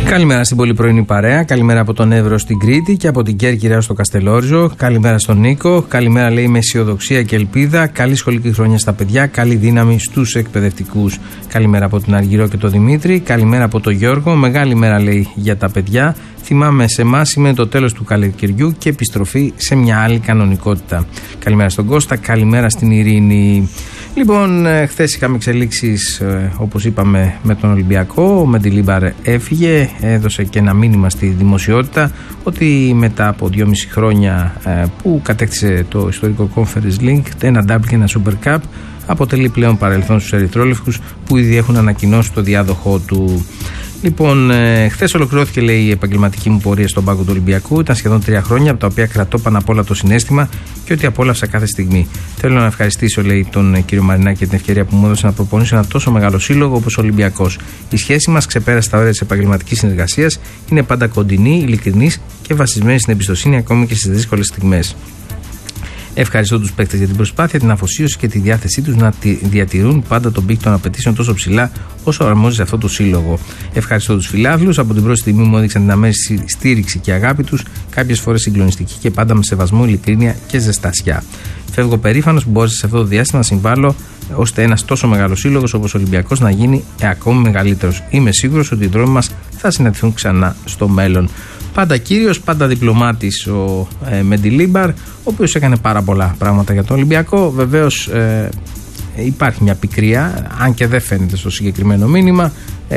Καλημέρα στην πολύ πρωινή παρέα. Καλημέρα από τον Εύρο στην Κρήτη και από την Κέρκυρα στο Καστελόριζο. Καλημέρα στον Νίκο. Καλημέρα, λέει, με αισιοδοξία και ελπίδα. Καλή σχολική χρονιά στα παιδιά. Καλή δύναμη στους εκπαιδευτικούς. Καλημέρα από την Αργυρό και τον Δημήτρη. Καλημέρα από τον Γιώργο. Μεγάλη μέρα, λέει, για τα παιδιά. Θυμάμαι σε εμάς σημαίνει το τέλος του καλοκαιριού και επιστροφή σε μια άλλη κανονικότητα. Καλημέρα στον Κώστα. Καλημέρα στην Ειρήνη. Λοιπόν, χθες είχαμε εξελίξεις, όπως είπαμε, με τον Ολυμπιακό. Ο Μεντιλίμπαρ έφυγε, έδωσε και ένα μήνυμα στη δημοσιότητα ότι μετά από 2,5 χρόνια που κατέκτησε το ιστορικό Conference League, ένα Double και ένα Super Cup, αποτελεί πλέον παρελθόν στους ερυθρόλευκους που ήδη έχουν ανακοινώσει το διάδοχό του. Λοιπόν, χθες ολοκληρώθηκε, λέει, η επαγγελματική μου πορεία στον πάγκο του Ολυμπιακού. Ήταν σχεδόν 3 χρόνια, από τα οποία κρατώ πάνω απ' όλα το συναίσθημα και ότι απόλαυσα κάθε στιγμή. Θέλω να ευχαριστήσω, λέει, τον κύριο Μαρινάκη για την ευκαιρία που μου έδωσε να προπονήσω ένα τόσο μεγάλο σύλλογο όπως ο Ολυμπιακός. Η σχέση μας ξεπέρασε τα όρια της επαγγελματικής συνεργασίας, είναι πάντα κοντινή, ειλικρινής και βασισμένη στην εμπιστοσύνη ακόμη και στις δύσκολες στιγμές. Ευχαριστώ τους παίκτες για την προσπάθεια, την αφοσίωση και τη διάθεσή τους να διατηρούν πάντα τον πύχη των απαιτήσεων τόσο ψηλά όσο αρμόζει σε αυτό το σύλλογο. Ευχαριστώ τους φιλάθλους, από την πρώτη στιγμή μου έδειξαν την αμέριστη στήριξη και αγάπη τους, κάποιες φορές συγκλονιστική και πάντα με σεβασμό, ειλικρίνεια και ζεστασιά. Φεύγω περήφανος που μπόρεσα σε αυτό το διάστημα να συμβάλλω ώστε ένας τόσο μεγάλος σύλλογος όπως ο Ολυμπιακός να γίνει ακόμη μεγαλύτερος. Είμαι σίγουρος ότι οι δρόμοι μας θα συναντηθούν ξανά στο μέλλον. Πάντα κύριος, πάντα διπλωμάτης ο Μεντιλίμπαρ, ο οποίος έκανε πάρα πολλά πράγματα για τον Ολυμπιακό. Βεβαίως υπάρχει μια πικρία, αν και δεν φαίνεται στο συγκεκριμένο μήνυμα.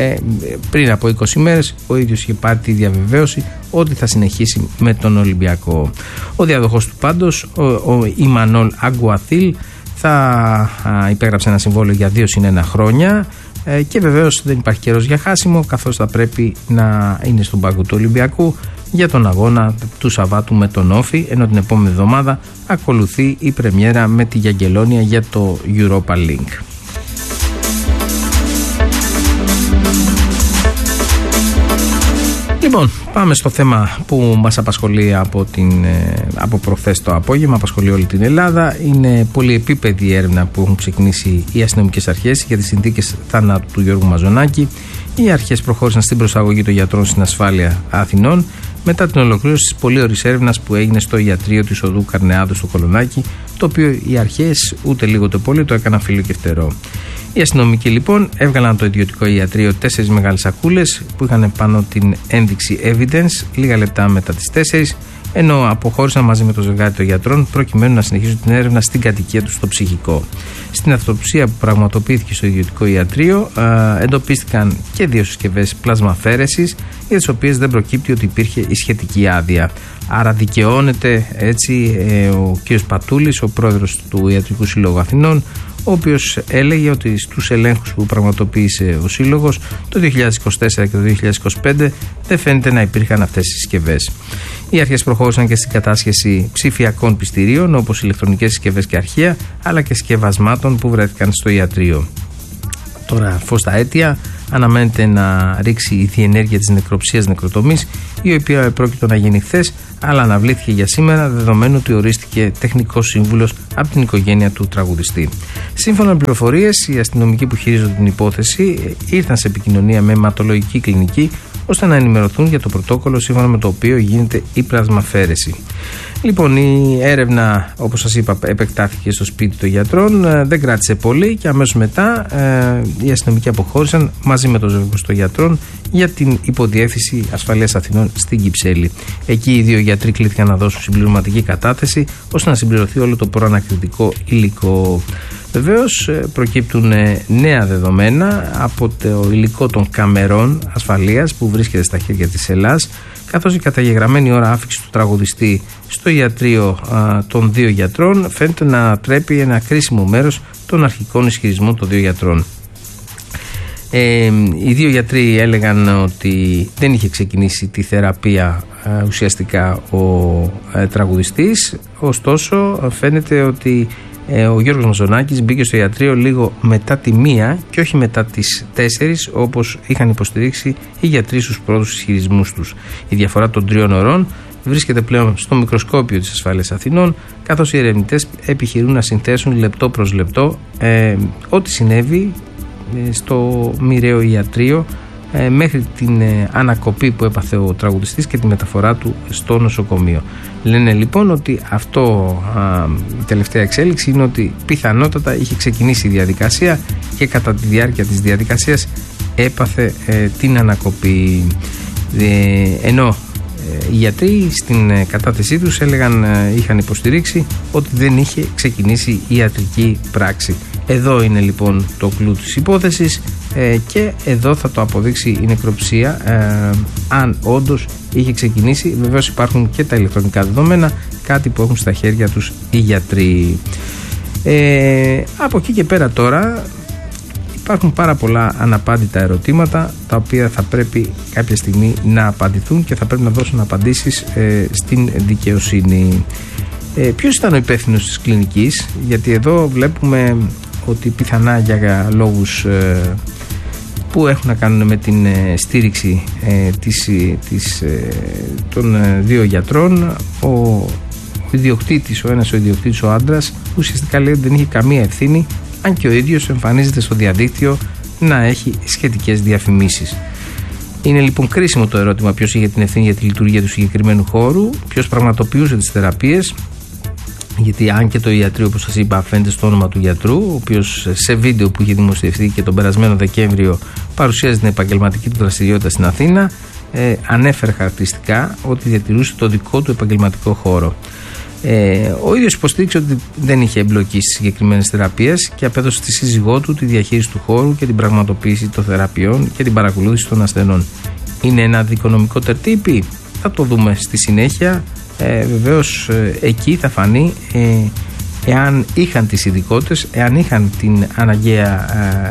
Πριν από 20 μέρες ο ίδιος είχε πάρει τη διαβεβαίωση ότι θα συνεχίσει με τον Ολυμπιακό. Ο διαδοχός του πάντως, ο Ιμανόλ Αγκουαθίλ, θα υπέγραψε ένα συμβόλαιο για 2+1 χρόνια. Και βεβαίως δεν υπάρχει καιρός για χάσιμο, καθώς θα πρέπει να είναι στον πάγκο του Ολυμπιακού για τον αγώνα του Σαββάτου με τον Όφη, ενώ την επόμενη εβδομάδα ακολουθεί η πρεμιέρα με τη Γιαγγελόνια για το Europa League. Λοιπόν, πάμε στο θέμα που μας απασχολεί από προχθές το απόγευμα, απασχολεί όλη την Ελλάδα. Είναι πολυεπίπεδη η έρευνα που έχουν ξεκινήσει οι αστυνομικές αρχές για τις συνθήκες θανάτου του Γιώργου Μαζονάκη. Οι αρχές προχώρησαν στην προσαγωγή των γιατρών στην ασφάλεια Αθηνών μετά την ολοκλήρωση της πολύωρης έρευνας που έγινε στο ιατρείο της οδού Καρνεάδου στο Κολονάκι, το οποίο οι αρχές ούτε λίγο το πολύ το έκαναν φύλλο και φτερό. Οι αστυνομικοί λοιπόν έβγαλαν το ιδιωτικό ιατρείο 4 μεγάλες σακούλες που είχαν πάνω την ένδειξη evidence λίγα λεπτά μετά τις 4, ενώ αποχώρησαν μαζί με το ζευγάρι των γιατρών προκειμένου να συνεχίσουν την έρευνα στην κατοικία τους στο ψυχικό. Στην αυτοψία που πραγματοποιήθηκε στο ιδιωτικό ιατρείο εντοπίστηκαν και 2 συσκευές πλασμαφαίρεσης για τις οποίες δεν προκύπτει ότι υπήρχε η σχετική άδεια. Άρα δικαιώνεται έτσι ο κ. Πατούλης, ο πρόεδρος του Ιατρικού Συλλόγου Αθηνών, ο οποίος έλεγε ότι στους ελέγχους που πραγματοποίησε ο Σύλλογος το 2024 και το 2025 δεν φαίνεται να υπήρχαν αυτές οι συσκευές. Οι αρχές προχώρησαν και στην κατάσχεση ψηφιακών πιστηρίων όπως ηλεκτρονικές συσκευές και αρχεία, αλλά και συσκευασμάτων που βρέθηκαν στο ιατρείο. Τώρα, φως στα αίτια, αναμένεται να ρίξει η διενέργεια της νεκροψίας νεκροτομής, η οποία πρόκειται να γίνει χθες, αλλά αναβλήθηκε για σήμερα δεδομένου ότι ορίστηκε τεχνικός σύμβουλος από την οικογένεια του τραγουδιστή. Σύμφωνα με πληροφορίες, οι αστυνομικοί που χειρίζονται την υπόθεση ήρθαν σε επικοινωνία με αιματολογική κλινική ώστε να ενημερωθούν για το πρωτόκολλο σύμφωνα με το οποίο γίνεται η πλασμαφαίρεση. Λοιπόν, η έρευνα, όπως σας είπα, επεκτάθηκε στο σπίτι των γιατρών, δεν κράτησε πολύ και αμέσως μετά οι αστυνομικοί αποχώρησαν μαζί με το ζευγάρι των γιατρών για την υποδιεύθυνση ασφαλείας Αθηνών στην Κυψέλη. Εκεί οι 2 γιατροί κλήθηκαν να δώσουν συμπληρωματική κατάθεση ώστε να συμπληρωθεί όλο το προανακριτικό υλικό. Βεβαίως προκύπτουν νέα δεδομένα από το υλικό των καμερών ασφαλείας που βρίσκεται στα χέρια της Ελλάς, καθώς η καταγεγραμμένη ώρα άφηξη του τραγουδιστή στο ιατρείο των 2 γιατρών φαίνεται να τρέπει ένα κρίσιμο μέρος των αρχικών ισχυρισμών των 2 γιατρών. Οι 2 γιατροί έλεγαν ότι δεν είχε ξεκινήσει τη θεραπεία ουσιαστικά ο τραγουδιστής, ωστόσο φαίνεται ότι ο Γιώργος Μαζονάκης μπήκε στο ιατρείο λίγο μετά τη 1 και όχι μετά τις 4 όπως είχαν υποστηρίξει οι γιατροί στους πρώτους ισχυρισμούς τους. Η διαφορά των 3 ωρών βρίσκεται πλέον στο μικροσκόπιο της ασφάλειας Αθηνών, καθώς οι ερευνητές επιχειρούν να συνθέσουν λεπτό προς λεπτό ό,τι συνέβη στο μοιραίο ιατρείο μέχρι την ανακοπή που έπαθε ο τραγουδιστής και τη μεταφορά του στο νοσοκομείο. Λένε λοιπόν ότι η τελευταία εξέλιξη είναι ότι πιθανότατα είχε ξεκινήσει η διαδικασία και κατά τη διάρκεια της διαδικασίας έπαθε την ανακοπή. Ενώ οι γιατροί στην κατάθεσή τους είχαν υποστηρίξει ότι δεν είχε ξεκινήσει ιατρική πράξη. Εδώ είναι λοιπόν το κλου της υπόθεσης και εδώ θα το αποδείξει η νεκροψία αν όντως είχε ξεκινήσει. Βεβαίως υπάρχουν και τα ηλεκτρονικά δεδομένα, κάτι που έχουν στα χέρια τους οι γιατροί. Από εκεί και πέρα τώρα υπάρχουν πάρα πολλά αναπάντητα ερωτήματα τα οποία θα πρέπει κάποια στιγμή να απαντηθούν και θα πρέπει να δώσουν απαντήσεις στην δικαιοσύνη. Ποιος ήταν ο υπεύθυνος της κλινικής? Γιατί εδώ βλέπουμε ότι πιθανά για λόγους που έχουν να κάνουν με την στήριξη των δύο γιατρών, ο ιδιοκτήτης, ο ιδιοκτήτης ο άντρας, ουσιαστικά λέει ότι δεν είχε καμία ευθύνη, αν και ο ίδιος εμφανίζεται στο διαδίκτυο να έχει σχετικές διαφημίσεις. Είναι λοιπόν κρίσιμο το ερώτημα ποιος είχε την ευθύνη για τη λειτουργία του συγκεκριμένου χώρου, ποιος πραγματοποιούσε τις θεραπείες, γιατί αν και το ιατρείο, όπως σας είπα, φαίνεται στο όνομα του γιατρού, ο οποίος σε βίντεο που είχε δημοσιευτεί και τον περασμένο Δεκέμβριο παρουσίαζε την επαγγελματική του δραστηριότητα στην Αθήνα, ανέφερε χαρακτηριστικά ότι διατηρούσε το δικό του επαγγελματικό χώρο. Ο ίδιος υποστήριξε ότι δεν είχε εμπλοκή στις συγκεκριμένες θεραπείες και απέδωσε στη σύζυγό του τη διαχείριση του χώρου και την πραγματοποίηση των θεραπείων και την παρακολούθηση των ασθενών. Είναι ένα δικονομικό τερτύπι? Θα το δούμε στη συνέχεια. Βεβαίως εκεί θα φανεί εάν είχαν τις ειδικότητες, εάν είχαν την αναγκαία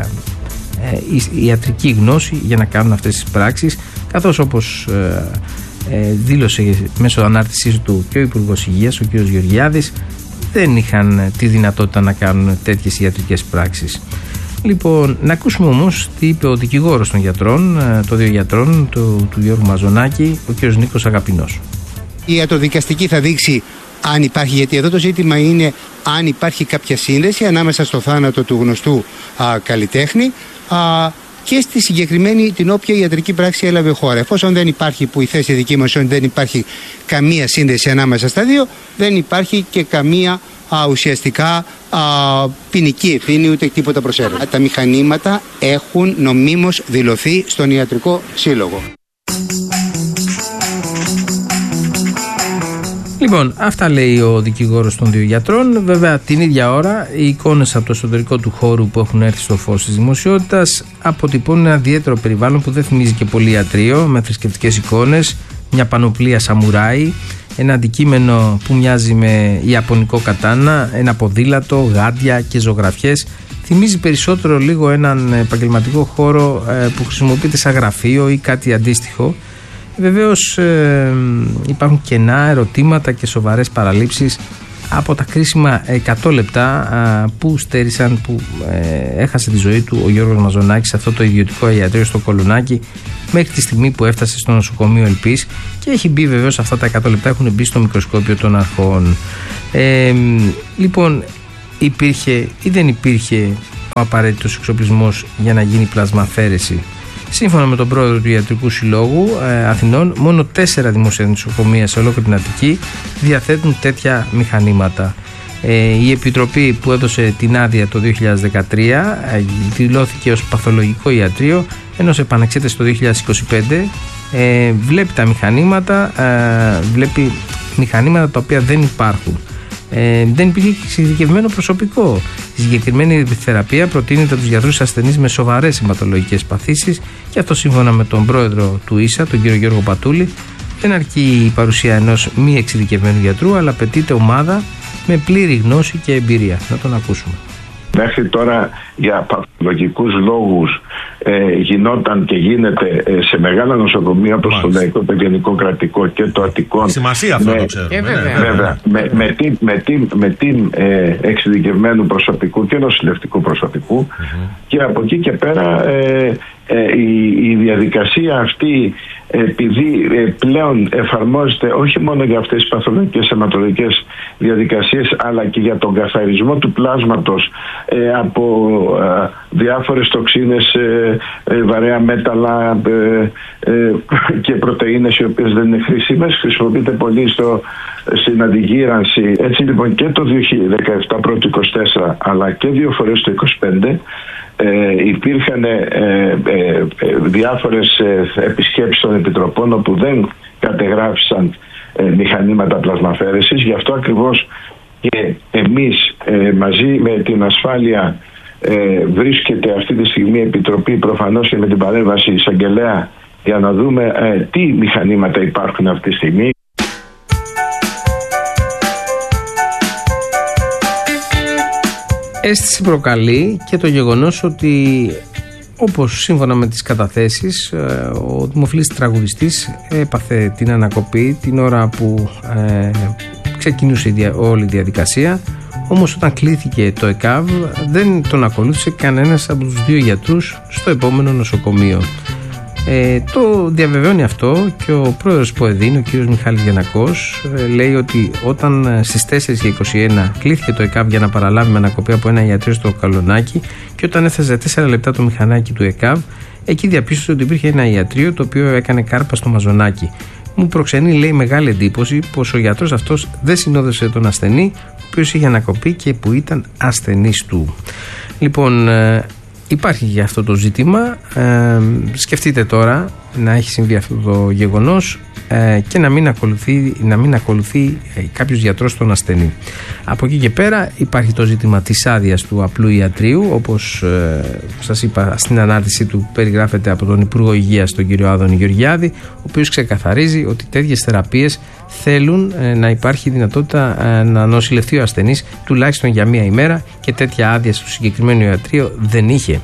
ιατρική γνώση για να κάνουν αυτές τις πράξεις, καθώς όπως δήλωσε μέσω ανάρτησής του και ο Υπουργός Υγείας, ο κ. Γεωργιάδης, δεν είχαν τη δυνατότητα να κάνουν τέτοιες ιατρικές πράξεις. Λοιπόν, να ακούσουμε όμως τι είπε ο δικηγόρος των γιατρών, των δύο γιατρών, του Γιώργου Μαζονάκη, ο κ. Νίκος Αγαπηνός. Η ιατροδικαστική θα δείξει αν υπάρχει, γιατί εδώ το ζήτημα είναι αν υπάρχει κάποια σύνδεση ανάμεσα στο θάνατο του γνωστού καλλιτέχνη και στη συγκεκριμένη την όποια ιατρική πράξη έλαβε χώρα. Εφόσον δεν υπάρχει, που η θέση δική μας είναι δεν υπάρχει καμία σύνδεση ανάμεσα στα δύο, δεν υπάρχει και καμία ουσιαστικά ποινική ευθύνη ούτε τίποτα προσέρχεται. Τα μηχανήματα έχουν νομίμως δηλωθεί στον Ιατρικό Σύλλογο. Λοιπόν, αυτά λέει ο δικηγόρος των δύο γιατρών. Βέβαια, την ίδια ώρα, οι εικόνες από το εσωτερικό του χώρου που έχουν έρθει στο φως της δημοσιότητας αποτυπώνουν ένα ιδιαίτερο περιβάλλον που δεν θυμίζει και πολύ ιατρείο, με θρησκευτικές εικόνες, μια πανοπλία σαμουράι, ένα αντικείμενο που μοιάζει με ιαπωνικό κατάνα, ένα ποδήλατο, γάντια και ζωγραφιές. Θυμίζει περισσότερο λίγο έναν επαγγελματικό χώρο που χρησιμοποιείται σαν γραφείο ή κάτι αντίστοιχο. Βεβαίως υπάρχουν κενά, ερωτήματα και σοβαρές παραλήψεις από τα κρίσιμα 100 λεπτά που στέρισαν, που έχασε τη ζωή του ο Γιώργος Μαζονάκης σε αυτό το ιδιωτικό ιατρείο στο Κολουνάκι μέχρι τη στιγμή που έφτασε στο νοσοκομείο Ελπής και έχει μπει, βεβαίως αυτά τα 100 λεπτά έχουν μπει στο μικροσκόπιο των αρχών. Λοιπόν, υπήρχε ή δεν υπήρχε ο απαραίτητος εξοπλισμός για να γίνει πλασμαφαίρεση? Σύμφωνα με τον πρόεδρο του Ιατρικού Συλλόγου Αθηνών, μόνο 4 δημόσια νοσοκομεία σε ολόκληρη την Αττική διαθέτουν τέτοια μηχανήματα. Η Επιτροπή που έδωσε την άδεια το 2013 δηλώθηκε ως παθολογικό ιατρείο, ενώ σε επανεξέταση το 2025 βλέπει τα μηχανήματα, βλέπει μηχανήματα τα οποία δεν υπάρχουν. Δεν υπήρχε εξειδικευμένο προσωπικό. Η συγκεκριμένη θεραπεία προτείνεται από τους γιατρούς ασθενείς με σοβαρές αιματολογικές παθήσεις και αυτό σύμφωνα με τον πρόεδρο του ΙΣΑ, τον κύριο Γιώργο Πατούλη. Δεν αρκεί η παρουσία ενός μη εξειδικευμένου γιατρού, αλλά απαιτείται ομάδα με πλήρη γνώση και εμπειρία. Να τον ακούσουμε. Μέχρι τώρα για παθολογικούς λόγους γινόταν και γίνεται σε μεγάλα νοσοκομεία όπως το Λαϊκό, το Γενικό Κρατικό και το Αττικό. Σημασία αυτό το ξέρουμε. Βέβαια. Με την εξειδικευμένου προσωπικού και νοσηλευτικού προσωπικού και από εκεί και πέρα η διαδικασία αυτή επειδή πλέον εφαρμόζεται όχι μόνο για αυτές τις παθολογικές αιματολογικές διαδικασίες, αλλά και για τον καθαρισμό του πλάσματος από διάφορες τοξίνες, βαρέα μέταλλα και πρωτεΐνες οι οποίες δεν είναι χρήσιμες, χρησιμοποιείται πολύ στην αντιγύρανση. Έτσι λοιπόν και το 2017 πρώτο 24 αλλά και 2 φορές το 25 υπήρχαν διάφορες επισκέψεις των επιτροπών όπου δεν κατεγράφησαν μηχανήματα πλασμαφαίρεσης. Γι' αυτό ακριβώς και εμείς μαζί με την ασφάλεια βρίσκεται αυτή τη στιγμή η Επιτροπή, προφανώς και με την παρέμβαση εισαγγελέα, για να δούμε τι μηχανήματα υπάρχουν αυτή τη στιγμή. Αίσθηση προκαλεί και το γεγονός ότι, όπως σύμφωνα με τις καταθέσεις, ο δημοφιλής τραγουδιστής έπαθε την ανακοπή την ώρα που ξεκινούσε όλη η διαδικασία. Όμως όταν κλήθηκε το ΕΚΑΒ δεν τον ακολούθησε κανένας από τους 2 γιατρούς στο επόμενο νοσοκομείο. Το διαβεβαιώνει αυτό και ο πρόεδρος ΠΟΕΔΗΝ, ο κύριος Μιχάλης Γιαννακός, λέει ότι όταν στις 4:21 κλήθηκε το ΕΚΑΒ για να παραλάβει με ανακοπή από ένα ιατρείο στο Καλονάκι, και όταν έφτασε 4 λεπτά το μηχανάκι του ΕΚΑΒ, εκεί διαπίστωσε ότι υπήρχε ένα ιατρείο το οποίο έκανε κάρπα στο μαζονάκι. Μου προξενεί, λέει, μεγάλη εντύπωση πως ο γιατρός αυτός δεν συνόδευσε τον ασθενή, ο οποίος είχε ανακοπεί και που ήταν ασθενής του. Λοιπόν, υπάρχει για αυτό το ζήτημα. Σκεφτείτε τώρα να έχει συμβεί αυτό το γεγονός και να μην ακολουθεί κάποιος γιατρός τον ασθενή. Από εκεί και πέρα υπάρχει το ζήτημα της άδειας του απλού ιατρίου, όπως σας είπα στην ανάρτησή του περιγράφεται από τον Υπουργό Υγείας, τον κύριο Άδωνη Γεωργιάδη, ο οποίος ξεκαθαρίζει ότι τέτοιες θεραπείες θέλουν να υπάρχει δυνατότητα να νοσηλευτεί ο ασθενής τουλάχιστον για 1 ημέρα, και τέτοια άδεια στο συγκεκριμένο ιατρείο δεν είχε.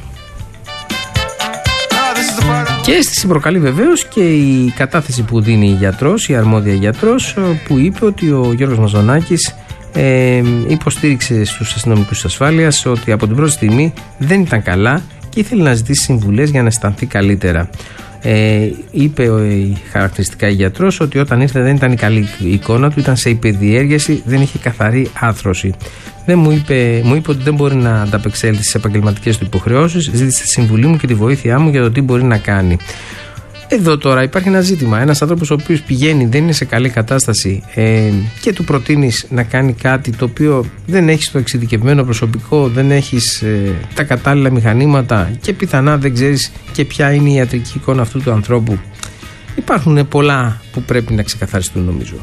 Και αίσθηση προκαλεί βεβαίως και η κατάθεση που δίνει η γιατρός, η αρμόδια γιατρός, που είπε ότι ο Γιώργος Μαζονάκης υποστήριξε στους αστυνομικούς ασφάλειας ότι από την πρώτη στιγμή δεν ήταν καλά και ήθελε να ζητήσει συμβουλές για να αισθανθεί καλύτερα. Είπε χαρακτηριστικά η γιατρός ότι όταν ήρθε δεν ήταν η καλή εικόνα του, ήταν σε υπεδιέργεση, δεν είχε καθαρή άρθρωση. Μου είπε ότι δεν μπορεί να ανταπεξέλθει στις επαγγελματικές του υποχρεώσεις, ζήτησε τη συμβουλή μου και τη βοήθειά μου για το τι μπορεί να κάνει. Εδώ τώρα υπάρχει ένα ζήτημα. Ένας άνθρωπος ο οποίος πηγαίνει, δεν είναι σε καλή κατάσταση και του προτείνεις να κάνει κάτι το οποίο δεν έχεις το εξειδικευμένο προσωπικό, δεν έχεις τα κατάλληλα μηχανήματα και πιθανά δεν ξέρεις και ποια είναι η ιατρική εικόνα αυτού του ανθρώπου. Υπάρχουν πολλά που πρέπει να ξεκαθαριστούν, νομίζω.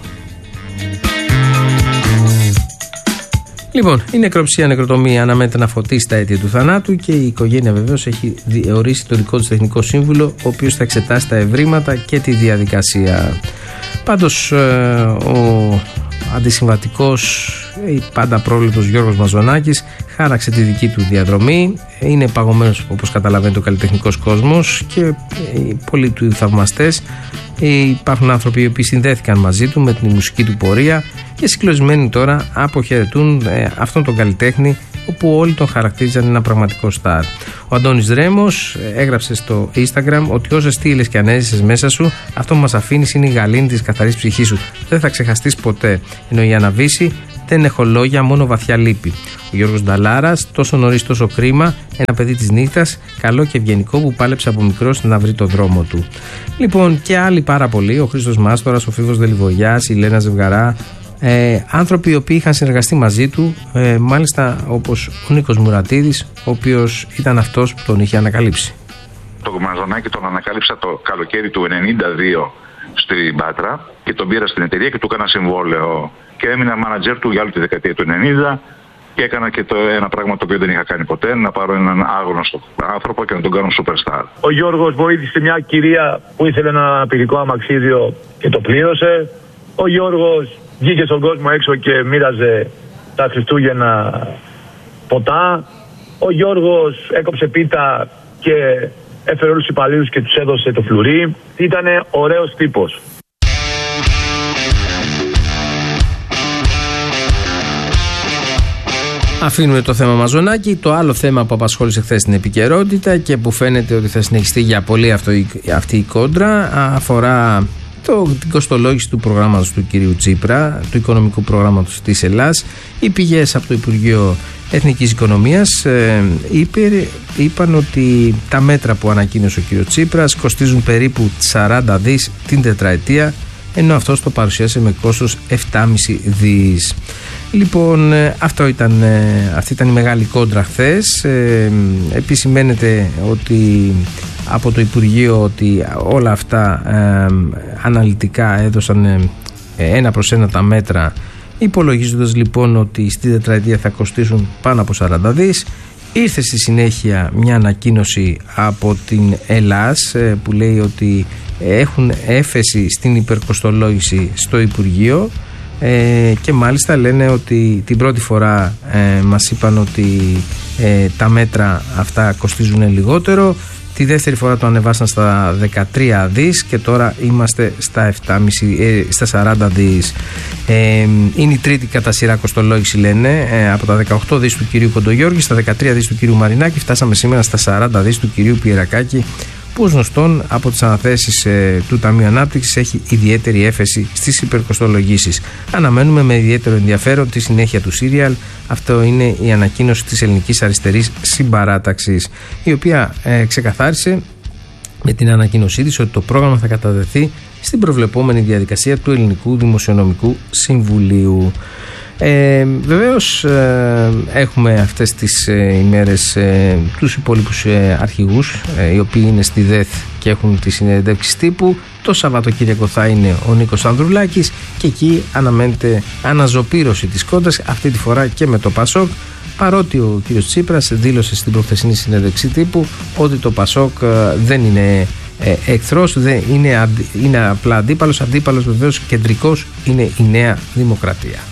Λοιπόν, η νεκροψία, νεκροτομία αναμένεται να φωτίσει τα αίτια του θανάτου και η οικογένεια βεβαίως έχει ορίσει το δικό του τεχνικό σύμβουλο, ο οποίος θα εξετάσει τα ευρήματα και τη διαδικασία. Πάντως, ο αντισυμβατικός, πάντα πρόβλητος Γιώργος Μαζονάκης χάραξε τη δική του διαδρομή. Είναι παγωμένος, όπως καταλαβαίνετε, ο καλλιτεχνικός κόσμος και πολλοί του θαυμαστές. Υπάρχουν άνθρωποι οι οποίοι συνδέθηκαν μαζί του με την μουσική του πορεία και συγκλονισμένοι τώρα αποχαιρετούν αυτόν τον καλλιτέχνη, όπου όλοι τον χαρακτήριζαν ένα πραγματικό στάρ. Ο Αντώνης Ρέμος έγραψε στο Instagram ότι όσες στήλες και αν έζησες μέσα σου, αυτό που μας αφήνεις είναι η γαλήνη της καθαρής ψυχής σου. Δεν θα ξεχαστείς ποτέ. Ενώ η Αναβίση, δεν έχω λόγια, μόνο βαθιά λύπη. Ο Γιώργος Νταλάρας, τόσο νωρίς τόσο κρίμα, ένα παιδί της νύχτας, καλό και ευγενικό που πάλεψε από μικρός να βρει το δρόμο του. Λοιπόν, και άλλοι πάρα πολλοί, ο Χρήστος Μάστορας, ο Φίβος Δελιβογιάς, η Λένα Ζευγαρά, άνθρωποι οι οποίοι είχαν συνεργαστεί μαζί του, μάλιστα όπως ο Νίκος Μουρατίδης, ο οποίος ήταν αυτός που τον είχε ανακαλύψει. Το Μαζονάκη τον ανακάλυψα το καλοκαίρι του 1992 στην Πάτρα και τον πήρα στην εταιρεία και του έκανα συμβόλαιο και έμεινα μάνατζερ του για όλη τη δεκαετία του 90 και έκανα και ένα πράγμα το οποίο δεν είχα κάνει ποτέ, να πάρω έναν άγνωστο άνθρωπο και να τον κάνω superstar. Ο Γιώργος βοήθησε μια κυρία που ήθελε ένα πυρικό αμαξίδιο και το πλήρωσε. Ο Γιώργος βγήκε στον κόσμο έξω και μοίραζε τα Χριστούγεννα ποτά. Ο Γιώργος έκοψε πίτα και έφερε όλους τους υπαλλήλους και τους έδωσε το φλουρί. Ήτανε ωραίος τύπος. Αφήνουμε το θέμα Μαζονάκη. Το άλλο θέμα που απασχόλησε χθες την επικαιρότητα και που φαίνεται ότι θα συνεχιστεί για πολύ αυτή η κόντρα αφορά την κοστολόγηση του προγράμματος του κυρίου Τσίπρα, του οικονομικού προγράμματος της Ελλάδας. Οι πηγές από το Υπουργείο Εθνικής Οικονομίας είπαν ότι τα μέτρα που ανακοίνωσε ο κύριος Τσίπρας κοστίζουν περίπου 40 δις την τετραετία, ενώ αυτός το παρουσίασε με κόστος 7,5 δις. Λοιπόν, αυτή ήταν η μεγάλη κόντρα χθες. Επισημαίνεται ότι από το Υπουργείο ότι όλα αυτά αναλυτικά έδωσαν ένα προς ένα τα μέτρα, υπολογίζοντας λοιπόν ότι στην τετραετία θα κοστίσουν πάνω από 40 δις. Ήρθε στη συνέχεια μια ανακοίνωση από την ΕΛΑΣ που λέει ότι έχουν έφεση στην υπερκοστολόγηση στο Υπουργείο και μάλιστα λένε ότι την πρώτη φορά μας είπαν ότι τα μέτρα αυτά κοστίζουν λιγότερο, τη δεύτερη φορά το ανεβάσαν στα 13 δις και τώρα είμαστε στα 40 δις. Είναι η τρίτη κατά σειρά κοστολόγηση, λένε, από τα 18 δις του κυρίου Κοντογιώργη στα 13 δις του κυρίου Μαρινάκη. Φτάσαμε σήμερα στα 40 δις του κυρίου Πιερακάκη, που ως γνωστόν από τις αναθέσεις του Ταμείου Ανάπτυξης έχει ιδιαίτερη έφεση στις υπερκοστολογήσεις. Αναμένουμε με ιδιαίτερο ενδιαφέρον τη συνέχεια του σύριαλ. Αυτό είναι η ανακοίνωση της Ελληνικής Αριστερής Συμπαράταξης, η οποία ξεκαθάρισε με την ανακοίνωσή της ότι το πρόγραμμα θα καταδεθεί στην προβλεπόμενη διαδικασία του Ελληνικού Δημοσιονομικού Συμβουλίου. Βεβαίως έχουμε αυτές τις ημέρες τους υπόλοιπους αρχηγούς οι οποίοι είναι στη ΔΕΘ και έχουν τις συνεντεύξεις τύπου. Το Σαββατοκύριακο θα είναι ο Νίκος Ανδρουλάκης και εκεί αναμένεται αναζωπήρωση της κόντρας, αυτή τη φορά και με το ΠΑΣΟΚ, παρότι ο κύριος Τσίπρας δήλωσε στην συνέντευξη τύπου ότι το ΠΑΣΟΚ δεν είναι εχθρός, είναι απλά αντίπαλος βεβαίως κεντρικός είναι η Νέα Δημοκρατία.